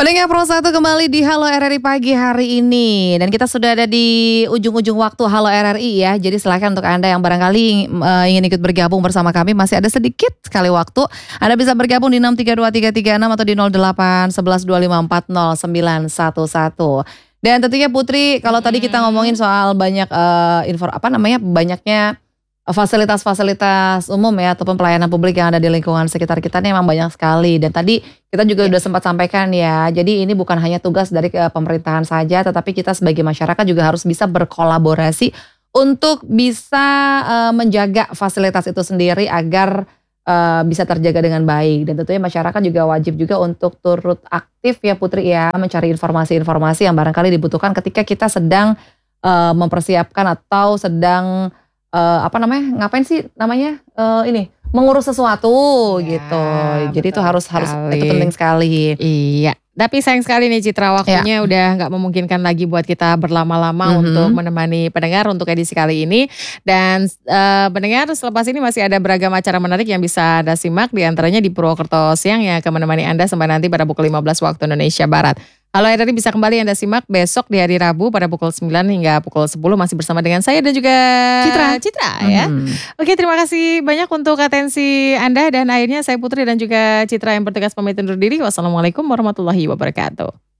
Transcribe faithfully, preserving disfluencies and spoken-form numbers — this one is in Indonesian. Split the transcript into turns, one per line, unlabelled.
Pendengar Pro satu kembali di Halo R R I pagi hari ini. Dan kita sudah ada di ujung-ujung waktu Halo R R I ya. Jadi silakan untuk Anda yang barangkali uh, ingin ikut bergabung bersama kami. Masih ada sedikit sekali waktu. Anda bisa bergabung di enam tiga dua tiga tiga enam atau di nol delapan satu satu dua lima empat nol sembilan satu satu. Dan tentunya Putri, kalau hmm. tadi kita ngomongin soal banyak uh, info apa namanya banyaknya fasilitas-fasilitas umum ya ataupun pelayanan publik yang ada di lingkungan sekitar kita ini memang banyak sekali. Dan tadi kita juga yeah. udah sempat sampaikan ya, jadi ini bukan hanya tugas dari pemerintahan saja, tetapi kita sebagai masyarakat juga harus bisa berkolaborasi untuk bisa uh, menjaga fasilitas itu sendiri agar uh, bisa terjaga dengan baik. Dan tentunya masyarakat juga wajib juga untuk turut aktif ya Putri ya, mencari informasi-informasi yang barangkali dibutuhkan ketika kita sedang uh, mempersiapkan atau sedang Uh, apa namanya ngapain sih namanya uh, ini mengurus sesuatu ya, gitu. Jadi itu harus sekali. harus itu penting sekali.
Iya. Tapi sayang sekali nih Citra, waktunya ya. udah nggak memungkinkan lagi buat kita berlama-lama mm-hmm. untuk menemani pendengar untuk edisi kali ini. Dan uh, pendengar selepas ini masih ada beragam acara menarik yang bisa Anda simak, diantaranya di Purwokerto Siang yang akan menemani Anda sampai nanti pada pukul lima belas waktu Indonesia Barat. Halo R R I bisa kembali Anda simak besok di hari Rabu pada pukul sembilan hingga pukul sepuluh masih bersama dengan saya dan juga
Citra,
Citra ya. Mm-hmm. Oke, terima kasih banyak untuk atensi Anda dan akhirnya saya Putri dan juga Citra yang bertugas pamit undur diri. Wassalamualaikum warahmatullahi wabarakatuh.